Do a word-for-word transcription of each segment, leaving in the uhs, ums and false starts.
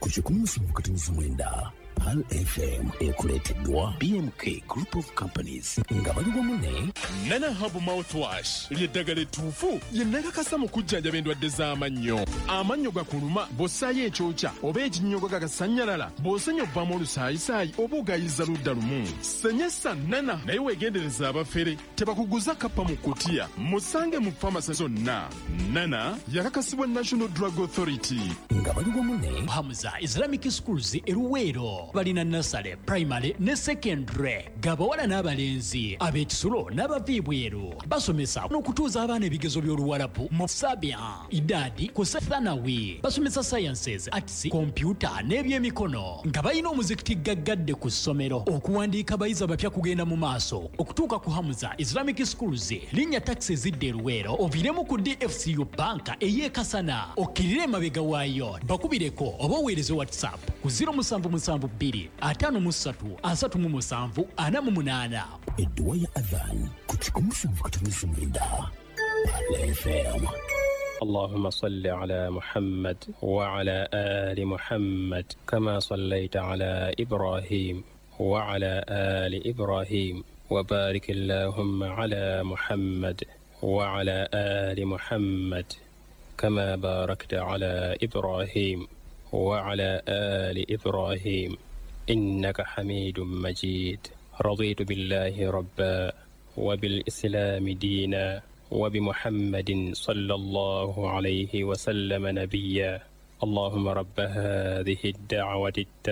ku kikumi musanvu katunusu mwenda Pal F M ekuleeteddwa B M K Group of Companies nga bali wamu ne Nana Hub Mouthwash ly'eddagala ettuufu lye nnakakasa mu kujjanjaba endwadde z'amannyo. Amannyo gakuluma bw'ossaayo ekyokya oba ekinnyogo gagasannyalala bw'osenya obbamu olusaayisaayi oba ogayiza ludda lumu. Senyesa Nana naye weegendereza abafere tebakuguza kappa mu kkutiya. Musange mu famasi zonna. Nana yakakasibwa National Drug Authority. nga bali wamu ne Hamza Islamic Schools eruweero balina nasale primary ne secondary gabawala n'abalenzi ab'ekisulo n'abaviibweru basomesa n'okutuuza abaana ebigezo by'oluwalabu mu sabia idadi ku sethanawi basomesa sciences arts computer n'ebyemikono nga balina omuzikiti gaggadde ku ssomero okuwandiika abayizi abapya kugenda mu maaso okutuuka ku Hamza Islamic Schools linnya taxi ezidde eruweero oviiremu ku D F C U banka ey'ekasana okkirire emabega waayo bakubireko oba oweereze whatsapp ku zero musanvu musanvu bbiri ataano mu ssatu asatu mu musanvu ana mu munaana. edduwa ya adhan ku kikumi musanvu katunusu mwenda Pal F M. اللهم صل على محمد وعلى آل محمد كما صليت على إبراهيم وعلى آل إبراهيم وبارك اللهم على محمد وعلى آل محمد كما باركت على إبراهيم وعلى آل إبراهيم إنك حميد مجيد. رضيت بالله ربا وبالإسلام دينا وبمحمد صلى الله عليه وسلم نبيا. اللهم رب هذه الدعوة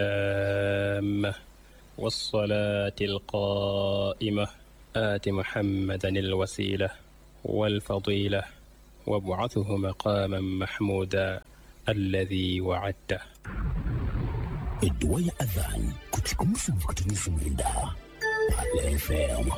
التامة والصلاة القائمة آت محمدا الوسيلة والفضيلة وابعثه مقاما محمودا الذي وعدته. edduwa ya adhan ku kikumi musanvu katunusu mwenda Pal F M.